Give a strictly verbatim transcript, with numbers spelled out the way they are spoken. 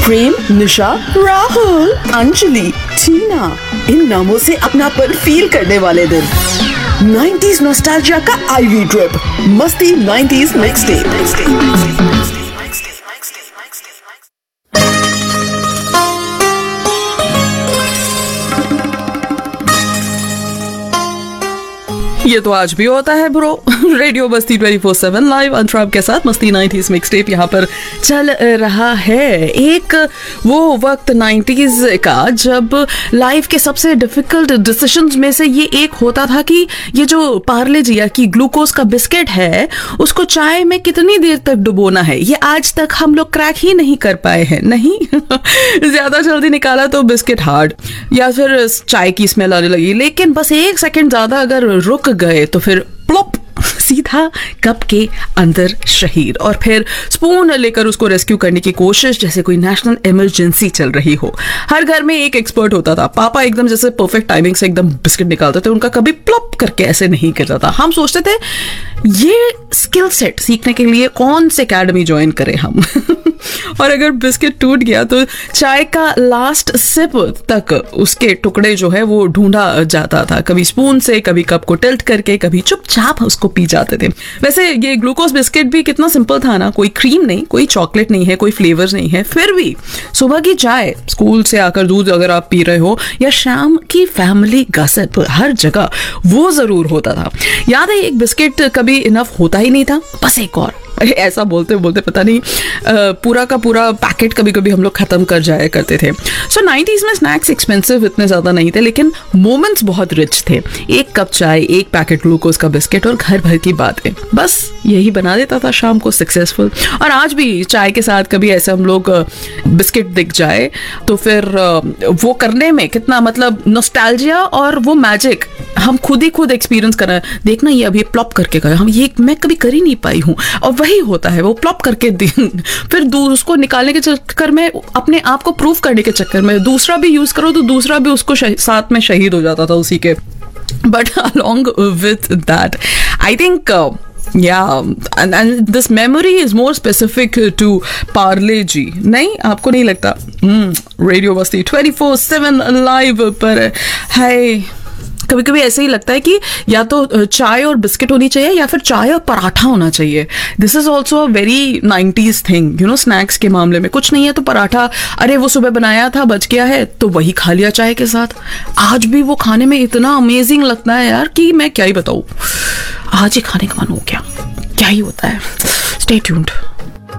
प्रेम, निशा, राहुल, अंजलि, टीना, इन नामों से अपनापन फील करने वाले दिन। नाइंटीज़ नॉस्टैल्जिया का आईवी ट्रिप, मस्ती नाइंटीज़ मिक्स डे। ये तो आज भी होता है ब्रो। रेडियो मस्ती ट्वेंटी फोर सेवन लाइव अंतराब के साथ मस्ती नाइंटीज़ मिक्स टेप यहाँ पर चल रहा है। एक वो वक्त नाइंटीज़ का जब लाइफ के सबसे डिफिकल्ट डिसीजंस में से ये एक होता था कि ये जो पार्ले जी की ग्लूकोज का बिस्किट है उसको चाय में कितनी देर तक डुबोना है, ये आज तक हम लोग क्रैक ही नहीं कर पाए हैं। नहीं ज्यादा जल्दी निकाला तो बिस्किट हार्ड या फिर चाय की स्मेल आने लगी, लेकिन बस एक सेकंड ज्यादा अगर रुक गए तो फिर प्लॉप सीधा कप के अंदर शहीद, और फिर स्पून लेकर उसको रेस्क्यू करने की कोशिश जैसे कोई नेशनल इमरजेंसी चल रही हो। हर घर में एक एक्सपर्ट होता था। पापा एकदम जैसे परफेक्ट टाइमिंग से एकदम बिस्किट निकालते थे, उनका कभी प्लॉप करके ऐसे नहीं गिरता था। हम सोचते थे ये स्किल सेट सीखने के लिए कौन से एकेडमी ज्वाइन करें हम और अगर बिस्किट टूट गया तो चाय का लास्ट सिप तक उसके टुकड़े जो है वो ढूंढा जाता था, कभी स्पून से, कभी कप को टिल्ट करके, कभी चुपचाप उसको पी जाते थे। वैसे ये ग्लूकोज बिस्किट भी कितना सिंपल था ना, कोई क्रीम नहीं, कोई चॉकलेट नहीं है, कोई फ्लेवर्स नहीं है, फिर भी सुबह की चाय, स्कूल से आकर दूध अगर आप पी रहे हो, या शाम की फैमिली गॉसिप, हर जगह वो जरूर होता था। याद है एक बिस्किट कभी इनफ होता ही नहीं था, बस एक और। ऐसा बोलते बोलते पता नहीं पूरा का पूरा पैकेट कभी कभी हम लोग खत्म कर जाया करते थे। सो नाइंटीज़ में स्नैक्स एक्सपेंसिव इतने ज्यादा नहीं थे, लेकिन मोमेंट्स बहुत रिच थे। एक कप चाय, एक पैकेट ग्लूकोज का बिस्किट और घर भर की बातें, बस यही बना देता था शाम को सक्सेसफुल। और आज भी चाय के साथ कभी ऐसे हम लोग बिस्किट दिख जाए तो फिर वो करने में कितना मतलब नॉस्टैल्जिया और वो मैजिक हम खुद ही खुद एक्सपीरियंस कर रहे हैं। देखना ये अभी प्लॉप करके गया, हम ये मैं कभी कर ही नहीं पाई हूँ, और वही होता है वो प्लॉप करके फिर उसको निकालने के चक्कर में, अपने आप को प्रूफ करने के चक्कर में दूसरा भी यूज करो तो दूसरा भी उसको साथ में शहीद हो जाता था उसी के। But along with that I think yeah and, and this memory is more specific to Parle जी, नहीं आपको नहीं लगता? रेडियो मस्ती ट्वेंटी फोर सेवन लाइव पर है। कभी कभी ऐसे ही लगता है कि या तो चाय और बिस्किट होनी चाहिए या फिर चाय और पराठा होना चाहिए। This is also a very nineties thing, you know. Snacks के मामले में कुछ नहीं है तो पराठा, अरे वो सुबह बनाया था बच गया है तो वही खा लिया चाय के साथ। आज भी वो खाने में इतना अमेजिंग लगता है यार कि मैं क्या ही बताऊँ। आज ही खाने का मन हो गया, क्या ही होता है। Stay tuned.